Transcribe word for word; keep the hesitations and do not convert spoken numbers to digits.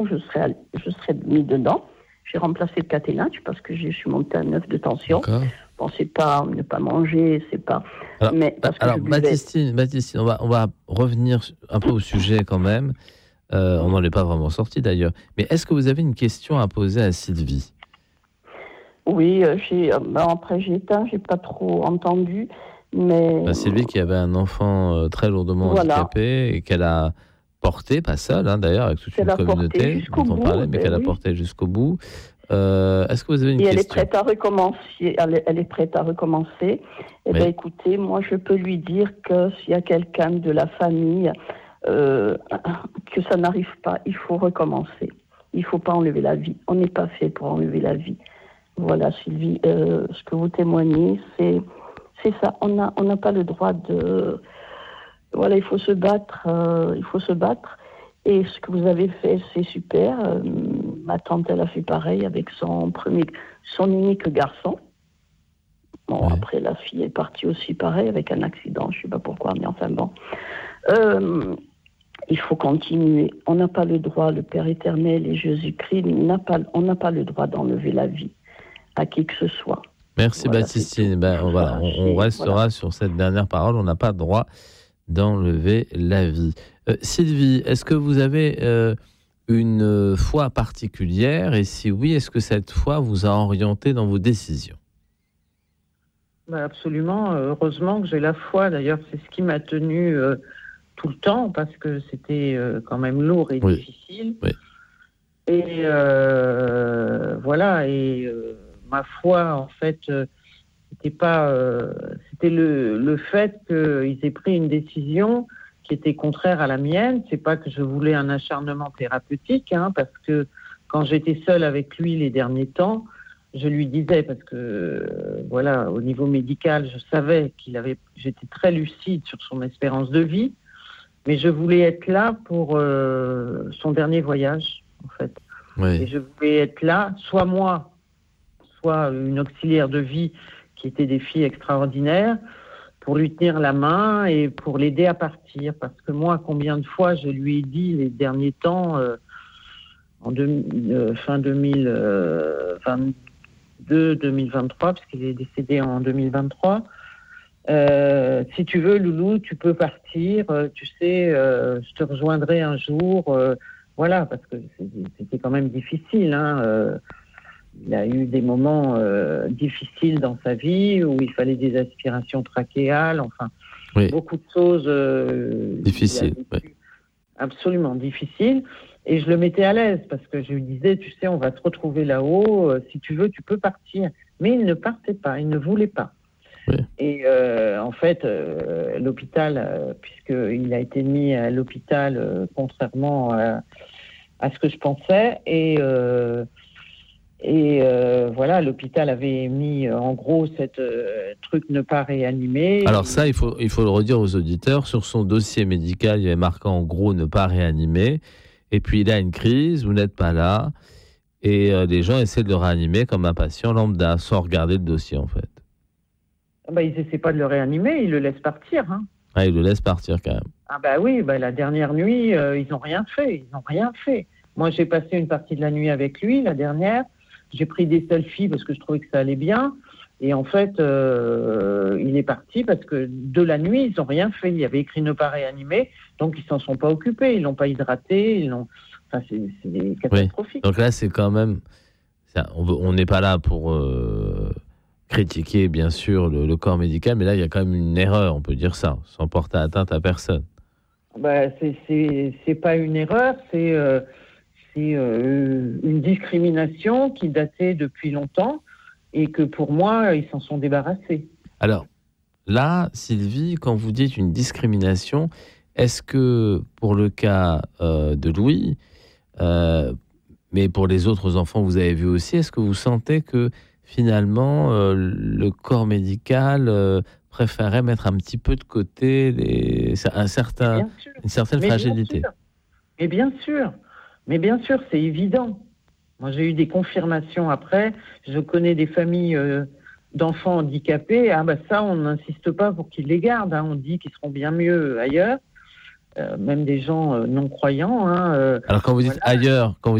je serais, je serais mis dedans. J'ai remplacé le caténage parce que je suis montée à neuf de tension. D'accord. Bon, c'est pas ne pas manger, c'est pas. Alors, mais parce que alors je buvais... Baptistine, Baptistine, on va, on va revenir un peu au sujet quand même. Euh, on n'en est pas vraiment sorti d'ailleurs. Mais est-ce que vous avez une question à poser à Sylvie ? Oui, euh, j'ai, euh, ben, après j'ai éteint, j'ai pas trop entendu. Mais... Ben, Sylvie qui avait un enfant euh, très lourdement voilà. handicapé et qu'elle a porté, pas seule hein, d'ailleurs, avec toute qu'elle une a communauté dont on bout, parlait, mais ben qu'elle oui. a porté jusqu'au bout. Euh, est-ce que vous avez une Et question ? elle est prête à recommencer. Elle est, elle est prête à recommencer. Eh oui. bien, écoutez, moi, je peux lui dire que s'il y a quelqu'un de la famille, euh, que ça n'arrive pas, il faut recommencer. Il ne faut pas enlever la vie. On n'est pas fait pour enlever la vie. Voilà, Sylvie, euh, ce que vous témoignez, c'est, c'est ça. On n'a on n'a pas le droit de... Voilà, il faut se battre. Euh, il faut se battre. Et ce que vous avez fait, c'est super. Euh, ma tante, elle a fait pareil avec son premier, son unique garçon. Bon, Oui. après, la fille est partie aussi pareil avec un accident. Je ne sais pas pourquoi, mais enfin bon. Euh, il faut continuer. On n'a pas le droit, le Père éternel et Jésus-Christ, n'a pas, on n'a pas le droit d'enlever la vie à qui que ce soit. Merci voilà, Baptistine. Ben, voilà, on, on restera voilà. sur cette dernière parole. On n'a pas le droit d'enlever la vie. Euh, Sylvie, est-ce que vous avez euh, une foi particulière ? Et si oui, est-ce que cette foi vous a orienté dans vos décisions ? Bah absolument. Heureusement que j'ai la foi. D'ailleurs, c'est ce qui m'a tenue euh, tout le temps parce que c'était euh, quand même lourd et oui. difficile. Oui. Et euh, voilà. Et euh, ma foi, en fait, euh, c'était pas. Euh, c'était le, le fait qu'ils aient pris une décision qui était contraire à la mienne. C'est pas que je voulais un acharnement thérapeutique, hein, parce que quand j'étais seule avec lui les derniers temps, je lui disais, parce que euh, voilà, au niveau médical, je savais qu'il avait, j'étais très lucide sur son espérance de vie, mais je voulais être là pour euh, son dernier voyage, en fait. Oui. Et je voulais être là, soit moi, soit une auxiliaire de vie qui était des filles extraordinaires, pour lui tenir la main et pour l'aider à partir. Parce que moi, combien de fois je lui ai dit les derniers temps, euh, en deux, euh, fin deux mille vingt-deux deux mille vingt-trois, parce qu'il est décédé en deux mille vingt-trois, euh, si tu veux, Loulou, tu peux partir, euh, tu sais, euh, je te rejoindrai un jour. Euh, voilà, parce que c'était quand même difficile, hein, euh, il a eu des moments euh, difficiles dans sa vie où il fallait des aspirations trachéales, enfin, oui. beaucoup de choses euh, difficiles. Oui. Absolument difficiles. Et je le mettais à l'aise parce que je lui disais, tu sais, on va se retrouver là-haut, euh, si tu veux, tu peux partir. Mais il ne partait pas, il ne voulait pas. Oui. Et euh, en fait, euh, l'hôpital, euh, puisqu'il a été mis à l'hôpital euh, contrairement à, à ce que je pensais, et... Euh, Et euh, voilà, l'hôpital avait mis en gros cette euh, truc ne pas réanimer. Alors ça, il faut, il faut le redire aux auditeurs. Sur son dossier médical, il y avait marqué en gros ne pas réanimer. Et puis il a une crise, vous n'êtes pas là. Et euh, les gens essaient de le réanimer comme un patient lambda, sans regarder le dossier en fait. Ah bah, ils n'essaient pas de le réanimer, ils le laissent partir. Hein. Ah, ils le laissent partir quand même. Ah bah oui, bah, la dernière nuit, euh, ils n'ont rien fait. Ils n'ont rien fait. Moi, j'ai passé une partie de la nuit avec lui, la dernière. J'ai pris des selfies parce que je trouvais que ça allait bien. Et en fait, euh, il est parti parce que de la nuit, ils n'ont rien fait. Il y avait écrit ne pas réanimer, donc ils ne s'en sont pas occupés. Ils ne l'ont pas hydraté. Ils l'ont... Enfin, c'est, c'est catastrophique. Oui. Donc là, c'est quand même... Ça, on n'est pas là pour euh, critiquer, bien sûr, le, le corps médical, mais là, il y a quand même une erreur, on peut dire ça, sans porter atteinte à personne. Bah, c'est, c'est, c'est pas une erreur, c'est... Euh, C'est euh, une discrimination qui datait depuis longtemps et que pour moi, ils s'en sont débarrassés. Alors, là, Sylvie, quand vous dites une discrimination, est-ce que pour le cas euh, de Louis, euh, mais pour les autres enfants, vous avez vu aussi, est-ce que vous sentez que finalement, euh, le corps médical euh, préférait mettre un petit peu de côté les, un certain, une certaine mais fragilité? Bien sûr. Mais bien sûr. Mais bien sûr, c'est évident. Moi, j'ai eu des confirmations après. Je connais des familles euh, d'enfants handicapés. Ah bah ça, on n'insiste pas pour qu'ils les gardent. Hein. On dit qu'ils seront bien mieux ailleurs. euh, même des gens euh, non croyants. Hein, euh, Alors quand vous dites voilà. ailleurs, quand vous